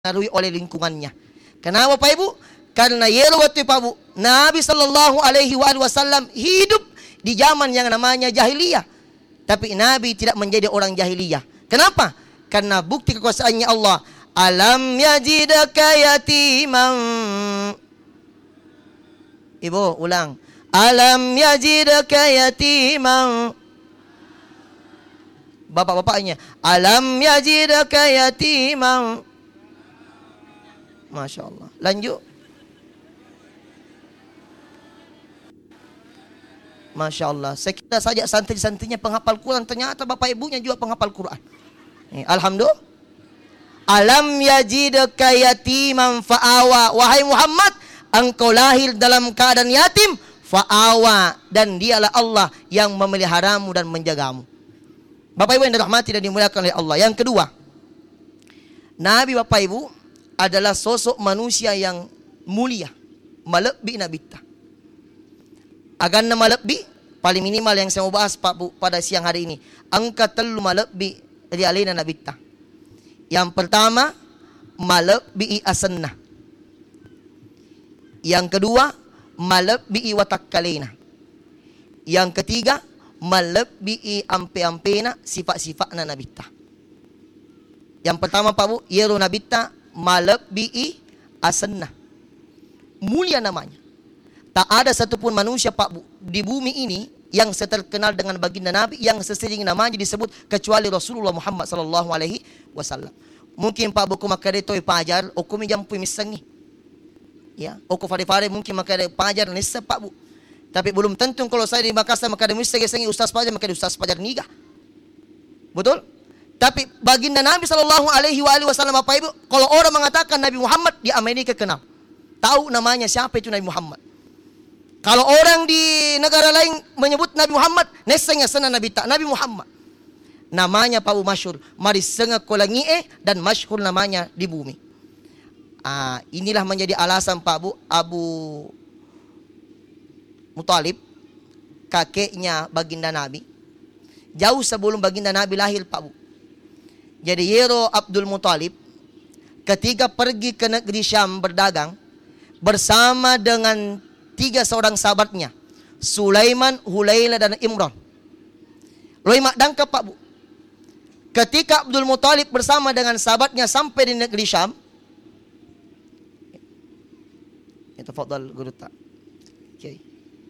dipengaruhi oleh lingkungannya. Kenapa Pak Ibu? Karena waktu Pak Ibu, Nabi Sallallahu Alaihi Wasallam hidup di zaman yang namanya jahiliyah. Tapi Nabi tidak menjadi orang jahiliyah. Kenapa? Karena bukti kekuasaannya Allah. Alam yajidaka yatiman. Ibu ulang. Alam yajidaka yatiman. Bapak-bapaknya. Alam yajidaka yatiman. Masya Allah. Lanjut. Masya Allah. Saya kira saja santri-santrinya penghafal Quran. Ternyata bapak ibunya juga penghafal Quran. Alhamdulillah. Alam yajidaka yatiman fa'awa. Wahai Muhammad, engkau lahir dalam keadaan yatim. Fa'awa. Dan dialah Allah yang memeliharamu dan menjagamu. Bapak ibu yang dirahmati dan dimuliakan oleh Allah. Yang kedua, Nabi bapak ibu adalah sosok manusia yang mulia, melebihi Nabi kita. Agar nama lebih paling minimal yang saya mau bahas Pak Bu pada siang hari ini. Angka telu melebihi dari alina Nabi kita. Yang pertama melebihi asannah. Yang kedua melebihi watakkalina. Yang ketiga melebihi ampe-ampena sifat-sifatna Nabi kita. Yang pertama Pak Bu, yero Nabi kita melebihi asannah. Mulia namanya. Tak ada satupun manusia Pak Bu di bumi ini yang terkenal dengan baginda Nabi yang sesering namanya disebut kecuali Rasulullah Muhammad sallallahu alaihi wasallam. Mungkin Pak Bu ku makade toy pajar o ku mijampu misangi. Ya, o ku fare-fare mungkin makade pajar nissa Pak Bu. Tapi belum tentu kalau saya di Makassar makade misangi ustaz pajar makade ustaz pajar niga. Betul? Tapi baginda Nabi sallallahu alaihi wasallam Bapak Ibu, kalau orang mengatakan Nabi Muhammad di Amerika kenal. Tahu namanya siapa itu Nabi Muhammad. Kalau orang di negara lain menyebut Nabi Muhammad, nesengnya sana Nabi tak Nabi Muhammad. Namanya Pak Bu masyhur, mari senga kolangi dan masyhur namanya di bumi. Inilah menjadi alasan Pak Bu Abu Muthalib, kakeknya baginda Nabi. Jauh sebelum baginda Nabi lahir Pak Bu. Jadi Yero Abdul Muthalib ketika pergi ke negeri Syam berdagang bersama dengan 3 seorang sahabatnya, Sulaiman, Hulaila dan Imran. Loimak dangka Pak Bu. Ketika Abdul Muthalib bersama dengan sahabatnya sampai di negeri Syam, tafadhal guru tak. Okay.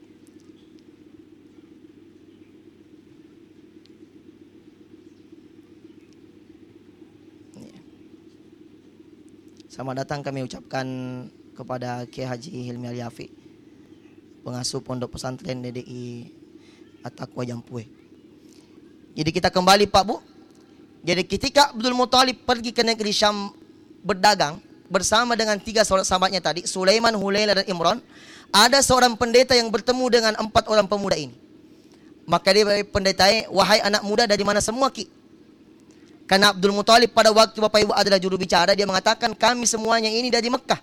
Selamat datang kami ucapkan kepada Kiai Haji Hilmi Al-Yafi, pengasuh Pondok Pesantren DDI At-Taqwa Jampue. Jadi kita kembali Pak Bu. Jadi ketika Abdul Muthalib pergi ke negeri Syam berdagang bersama dengan 3 sahabatnya tadi, Sulaiman, Hulaila dan Imran, ada seorang pendeta yang bertemu dengan 4 orang pemuda ini. Maka dia pendetanya, wahai anak muda dari mana semua Ki? Karena Abdul Muthalib pada waktu Bapak Ibu adalah juru bicara, dia mengatakan kami semuanya ini dari Mekah.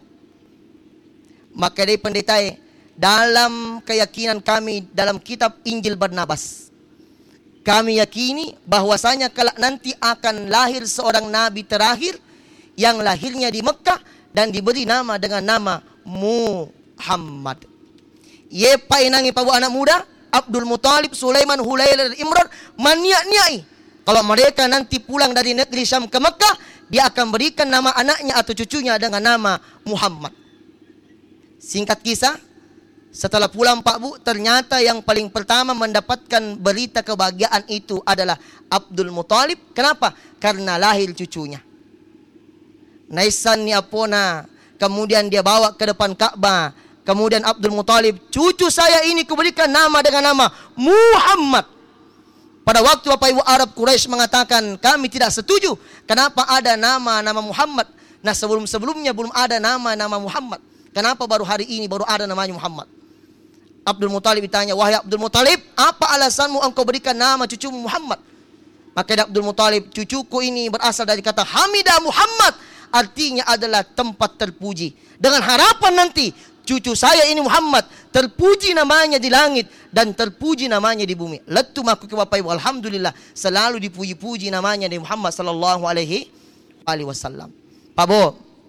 Maka dia pendetanya, dalam keyakinan kami dalam kitab Injil Barnabas, kami yakini bahwasanya kelak nanti akan lahir seorang nabi terakhir yang lahirnya di Mekah dan diberi nama dengan nama Muhammad. Ye painangi Pak Bu anak muda, Abdul Muthalib, Sulaiman, Hulaila dan Imran maniak-niai. Kalau mereka nanti pulang dari negeri Syam ke Mekah, dia akan berikan nama anaknya atau cucunya dengan nama Muhammad. Singkat kisah, setelah pulang Pak Bu, ternyata yang paling pertama mendapatkan berita kebahagiaan itu adalah Abdul Muthalib. Kenapa? Karena lahir cucunya. Naisan ni apona, kemudian dia bawa ke depan Ka'bah. Kemudian Abdul Muthalib, cucu saya ini kuberikan nama dengan nama Muhammad. Pada waktu Bapak Ibu Arab Quraisy mengatakan kami tidak setuju. Kenapa ada nama Muhammad? Nah sebelum-sebelumnya belum ada nama Muhammad. Kenapa baru hari ini baru ada namanya Muhammad? Abdul Muthalib ditanya, wahai Abdul Muthalib, apa alasanmu engkau berikan nama cucumu Muhammad? Maka Abdul Muthalib, cucuku ini berasal dari kata Hamidah Muhammad. Artinya adalah tempat terpuji. Dengan harapan nanti cucu saya ini Muhammad terpuji namanya di langit dan terpuji namanya di bumi. Letu maku ke Bapak Ibu, alhamdulillah selalu dipuji-puji namanya di Muhammad sallallahu alaihi wasallam. Pak Bu,